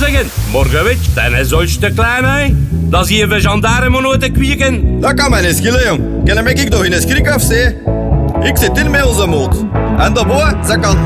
zeggen. Morgenwit, dan is zo'n stuk klein, hè. Dat is hier van gendarme nooit te kwieken. Dat kan mij niet schillen, jong. Ken hem ik toch in een schrik af, zeg. Ik zit in met onze moed. En de boy, ze kan